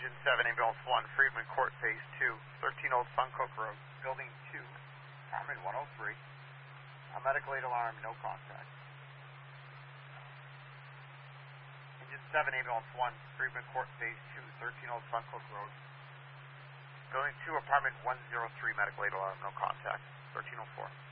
Engine 7, Ambulance 1, Freedman Court, Phase 2, 13 Old Suncook Road, Building 2, Apartment 103. A medical aid alarm, no contact. Engine 7, Ambulance 1, Freedman Court, Phase 2, 13 Old Suncook Road, Building 2, Apartment 103, medical aid alarm, no contact. 1304.